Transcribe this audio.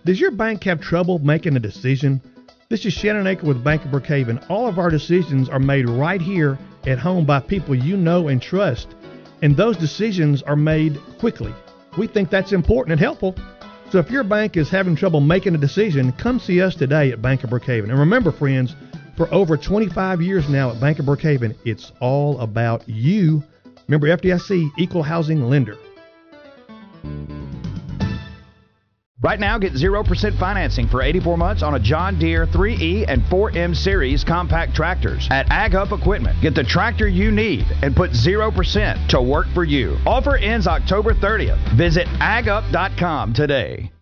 Does your bank have trouble making a decision? This is Shannon Aker with Bank of Brookhaven. All of our decisions are made right here at home by people you know and trust, and those decisions are made quickly. We think that's important and helpful. So if your bank is having trouble making a decision, come see us today at Bank of Brookhaven. And remember, friends, for over 25 years now at Bank of Brookhaven, it's all about you. Remember, FDIC, equal housing lender. Right now, get 0% financing for 84 months on a John Deere 3E and 4M Series compact tractors at AgHub Equipment. Get the tractor you need and put 0% to work for you. Offer ends October 30th. Visit agup.com today.